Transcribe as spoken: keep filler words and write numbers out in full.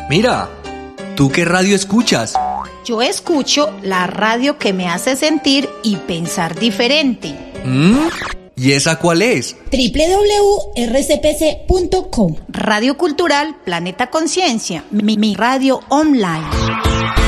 Mira, ¿tú qué radio escuchas? Yo escucho la radio que me hace sentir y pensar diferente. ¿Mm? ¿Y esa cuál es? doble u doble u doble u punto erre ce pe ce punto com. Radio Cultural Planeta Conciencia, mi, mi radio online.